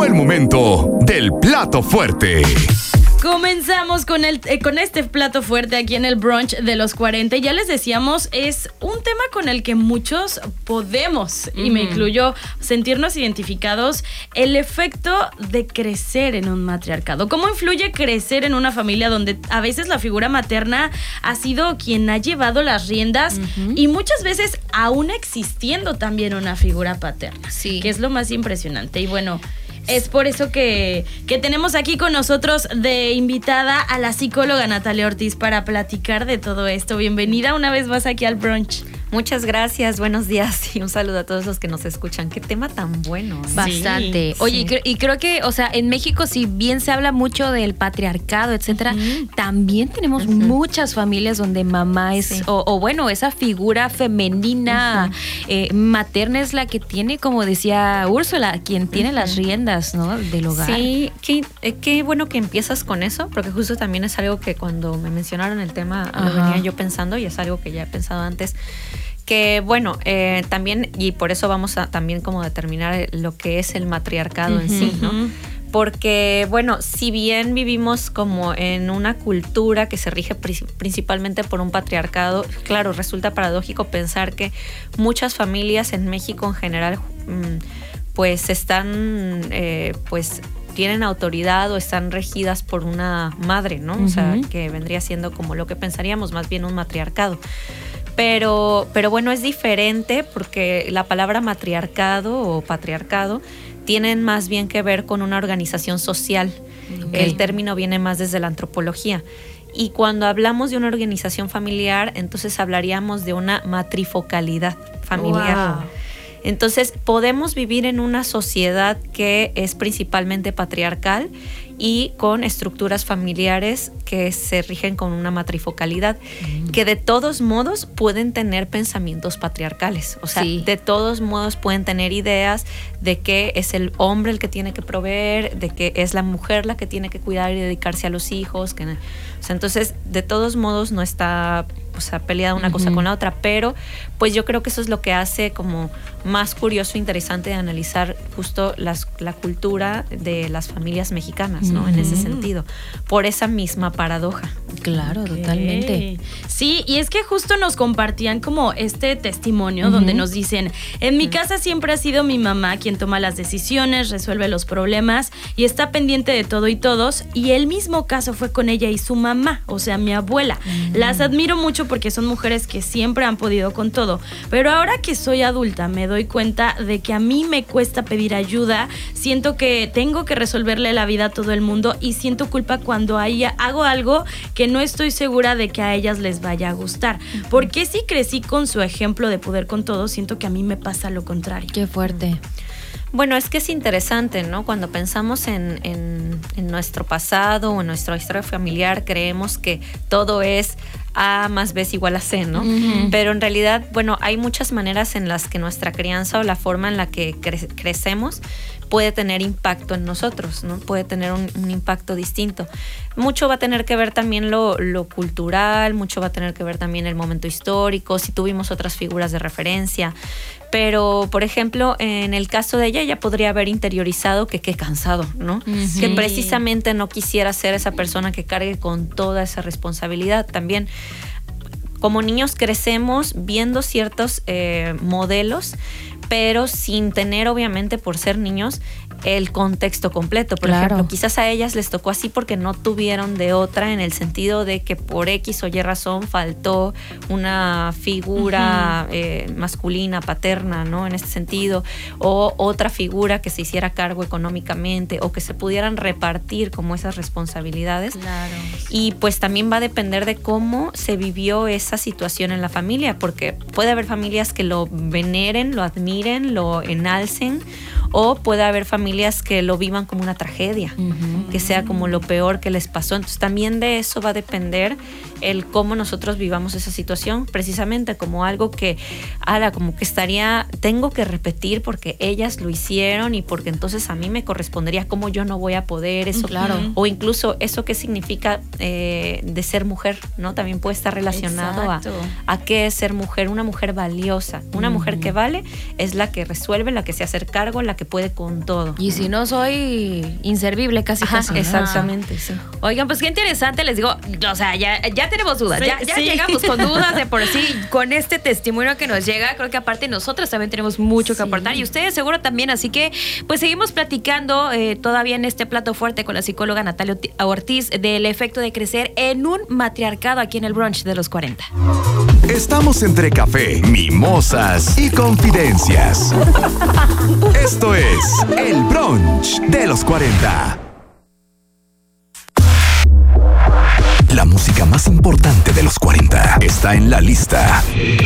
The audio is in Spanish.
Llegó el momento del plato fuerte. Comenzamos con este plato fuerte aquí en el brunch de los 40. Ya les decíamos, es un tema con el que muchos podemos, y me incluyo, sentirnos identificados. El efecto de crecer en un matriarcado. ¿Cómo influye crecer en una familia donde a veces la figura materna ha sido quien ha llevado las riendas y muchas veces aún existiendo también una figura paterna? Sí. Que es lo más impresionante. Y bueno, es por eso que tenemos aquí con nosotros de invitada a la psicóloga Natalia Ortiz para platicar de todo esto. Bienvenida una vez más aquí al brunch. Muchas gracias, buenos días y un saludo a todos los que nos escuchan. Qué tema tan bueno. Bastante. Oye, sí. y creo que, o sea, en México, si bien se habla mucho del patriarcado, etcétera, también tenemos muchas familias donde mamá es, o bueno, esa figura femenina materna es la que tiene, como decía Úrsula, quien tiene las riendas, ¿no?, del hogar. Sí, qué bueno que empiezas con eso, porque justo también es algo que cuando me mencionaron el tema lo venía yo pensando, y es algo que ya he pensado antes. Que bueno, también, y por eso vamos a también como determinar lo que es el matriarcado en sí, ¿no? Porque, bueno, si bien vivimos como en una cultura que se rige principalmente por un patriarcado, claro, resulta paradójico pensar que muchas familias en México en general, pues están, pues tienen autoridad o están regidas por una madre, ¿no? O sea, que vendría siendo como lo que pensaríamos, más bien un matriarcado. Pero bueno, es diferente porque la palabra matriarcado o patriarcado tienen más bien que ver con una organización social. El término viene más desde la antropología. Y cuando hablamos de una organización familiar, entonces hablaríamos de una matrifocalidad familiar. Wow. Entonces, podemos vivir en una sociedad que es principalmente patriarcal y con estructuras familiares que se rigen con una matrifocalidad, que de todos modos pueden tener pensamientos patriarcales. O sea, de todos modos pueden tener ideas de que es el hombre el que tiene que proveer, de que es la mujer la que tiene que cuidar y dedicarse a los hijos. O sea, entonces, de todos modos no está, o sea, peleada una cosa con la otra, pero pues yo creo que eso es lo que hace como más curioso e interesante de analizar justo la cultura de las familias mexicanas, ¿no? En ese sentido, por esa misma paradoja. Claro, totalmente. Sí, y es que justo nos compartían como este testimonio donde nos dicen, en mi casa siempre ha sido mi mamá quien toma las decisiones, resuelve los problemas y está pendiente de todo y todos, y el mismo caso fue con ella y su mamá, o sea, mi abuela. Las admiro mucho porque son mujeres que siempre han podido con todo, pero ahora que soy adulta me doy cuenta de que a mí me cuesta pedir ayuda, siento que tengo que resolverle la vida a todo el mundo y siento culpa cuando hago algo que no estoy segura de que a ellas les vaya a gustar. Porque si crecí con su ejemplo de poder con todo, siento que a mí me pasa lo contrario. Qué fuerte. Bueno, es que es interesante, ¿no? Cuando pensamos en nuestro pasado o en nuestra historia familiar, creemos que todo es A más B es igual a C, ¿no? Pero en realidad, bueno, hay muchas maneras en las que nuestra crianza o la forma en la que crecemos puede tener impacto en nosotros, ¿no? Puede tener un impacto distinto. Mucho va a tener que ver también lo cultural, mucho va a tener que ver también el momento histórico, si tuvimos otras figuras de referencia. Pero, por ejemplo, en el caso de ella podría haber interiorizado que qué cansado, ¿no? Que precisamente no quisiera ser esa persona que cargue con toda esa responsabilidad. También, como niños crecemos viendo ciertos modelos, pero sin tener, obviamente, por ser niños, el contexto completo. Por ejemplo, quizás a ellas les tocó así porque no tuvieron de otra, en el sentido de que por X o Y razón faltó una figura masculina, paterna, ¿no? En este sentido, o otra figura que se hiciera cargo económicamente o que se pudieran repartir como esas responsabilidades. Claro. Y pues también va a depender de cómo se vivió esa situación en la familia, porque puede haber familias que lo veneren, lo admiren, lo enalcen, o puede haber familias que lo vivan como una tragedia, que sea como lo peor que les pasó. Entonces también de eso va a depender el cómo nosotros vivamos esa situación, precisamente como algo que, como que tengo que repetir porque ellas lo hicieron y porque entonces a mí me correspondería, como yo no voy a poder eso. Claro. O incluso eso que significa de ser mujer, ¿no? También puede estar relacionado a qué es ser mujer, una mujer valiosa. Una mujer que vale es la que resuelve, la que se hace cargo, la que que puede con todo. Y si no, soy inservible casi. ¿No? Exactamente, sí. Oigan, pues qué interesante, les digo, o sea, ya tenemos dudas, ya llegamos con dudas de por sí, con este testimonio que nos llega, creo que aparte nosotros también tenemos mucho que aportar y ustedes seguro también, así que pues seguimos platicando todavía en este plato fuerte con la psicóloga Natalia Ortiz del efecto de crecer en un matriarcado aquí en el brunch de los 40. Estamos entre café, mimosas y confidencias. Esto es el brunch de los 40. La música más importante de los 40 está en la lista.